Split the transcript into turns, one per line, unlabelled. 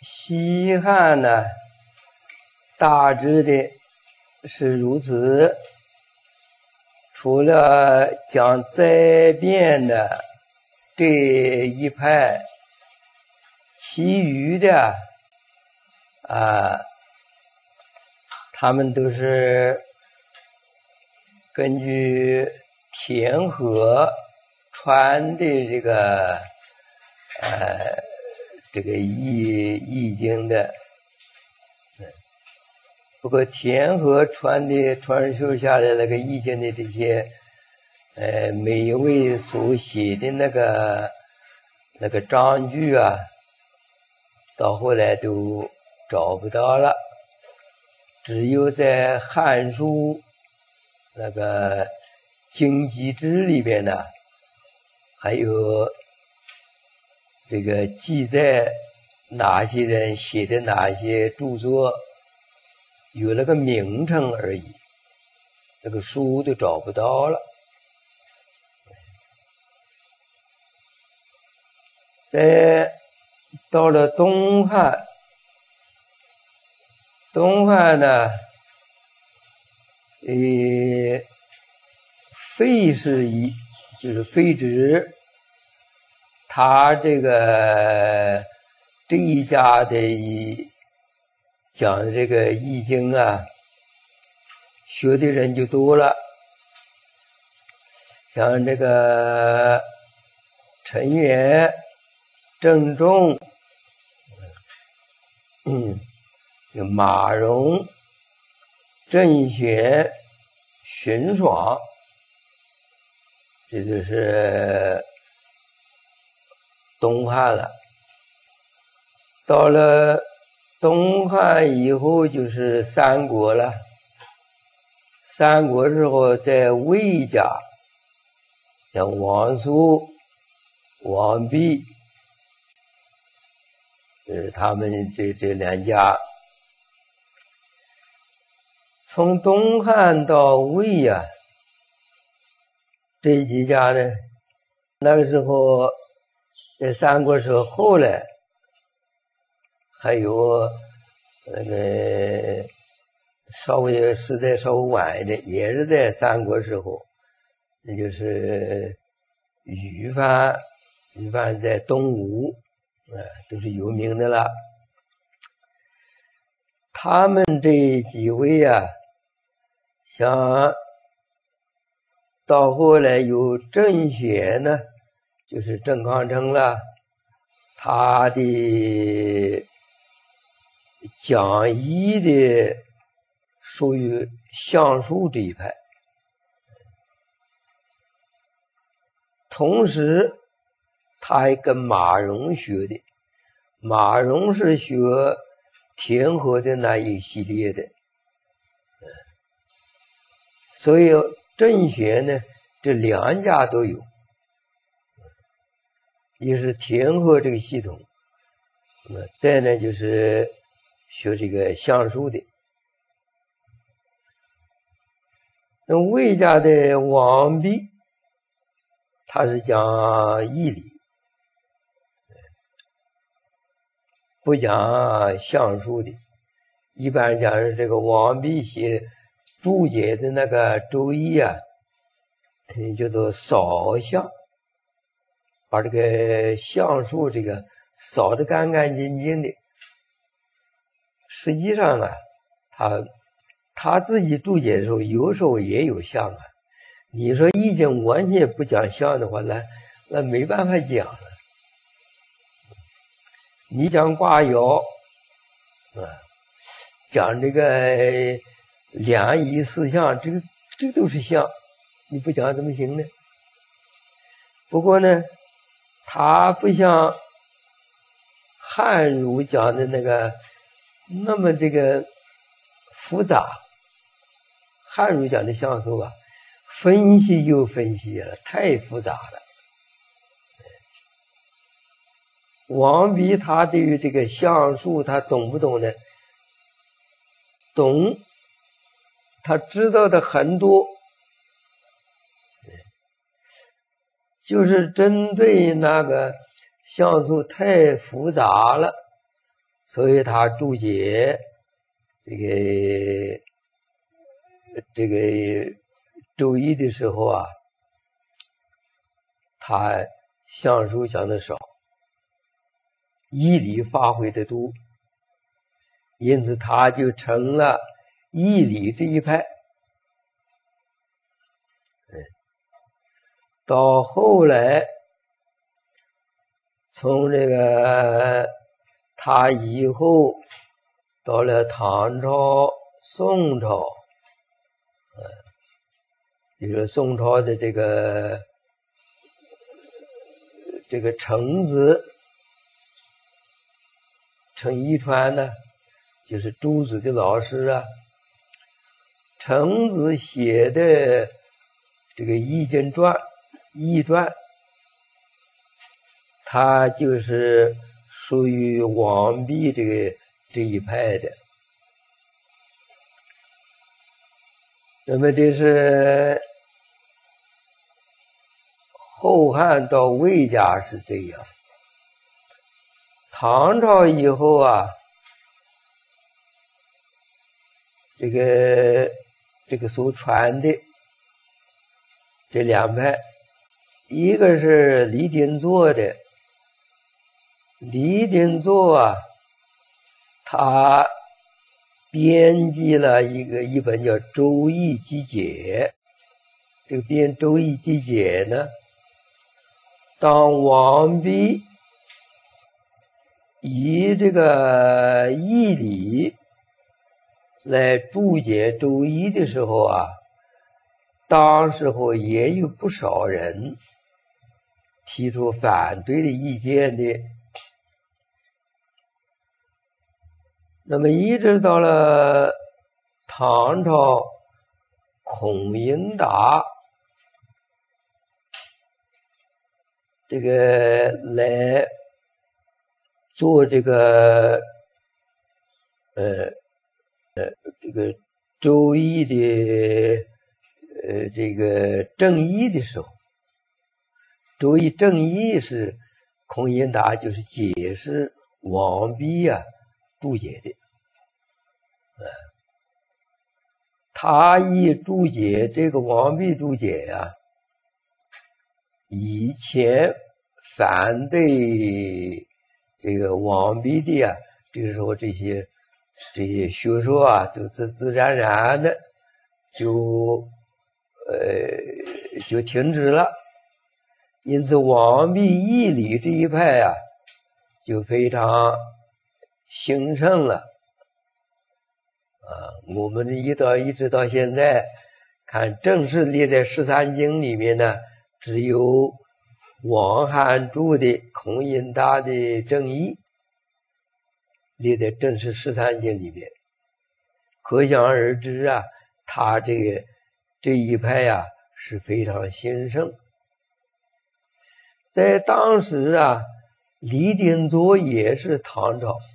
西汉呢，大致的是如此。除了讲灾变的这一派，其余的他们都是根据田和传的这个易经的。不过田和传授下来那个易经的这些每一位所写的那个章句啊，到后来都找不到了，只有在《汉书》那个经籍志里边呢，还有这个记载哪些人写的哪些著作，有那个名称而已，那个书都找不到了。到了东汉呢，费氏就是费直，他这一家的讲的这个易经啊，学的人就多了。像这个陈元、郑仲、马融、郑玄、荀爽，这就是东汉了。到了东汉以后就是三国了。三国时候在魏家，像王肃、王弼，他们这两家。从东汉到魏啊，这几家呢，那个时候在三国时候，后来还有那个时代稍微晚一点，也是在三国时候，那就是虞范在东吴都是有名的了。他们这几位啊，像到后来有郑玄呢，就是郑康成了，他的讲义的属于相术这一派。同时他还跟马融学的，马融是学田和的那一系列的，所以郑玄呢，这两家都有，也是田和这个系统。再呢就是学这个相术的。那魏家的王弼，他是讲义理，不讲相术的。一般讲是这个王弼写注解的那个周易啊，叫做扫相，把这个相术这个扫得干干净净的。实际上啊，他自己注解的时候，有时候也有相啊。你说易经完全不讲相的话，那没办法讲了。你讲卦爻讲这个两仪四象，这都是相，你不讲怎么行呢？不过呢，它不像汉儒讲的那个那么这个复杂。汉儒讲的相术啊，分析又分析了，太复杂了。王弼他对于这个相术他懂不懂呢？懂，他知道的很多，就是针对那个像素太复杂了， 所以他注解这个周易的时候啊，他相术讲的少，义理发挥的多，因此他就成了义理这一派。到后来，从这个他以后到了唐朝、宋朝，比如宋朝的这个程子、程一川呢，就是朱子的老师啊。程子写的这个《易经传》《易传》，他就是属于王弼这一派的。那么这是后汉到魏家是这样，唐朝以后啊，这个所传的这两派，一个是李典作的，李典作啊，他编辑了一本叫《周易集解》。这个编《周易集解》呢，当王弼以这个义理来注解周易的时候啊，当时候也有不少人提出反对的意见的。那么一直到了唐朝，孔颖达这个来做这个周易的这个正义的时候，周易正义是孔颖达就是解释王弼啊注解的。他一注解这个王弼注解啊，以前反对这个王弼的啊，这个时候这些学说啊，都自然的就停止了。因此王弼义理这一派啊，就非常兴盛了。我们一直到现在看正式列在13经里面呢，只有王翰注的孔颖达的正义列在正式13经里面，可想而知啊，他这一派啊是非常兴盛。在当时啊，李典作也是唐朝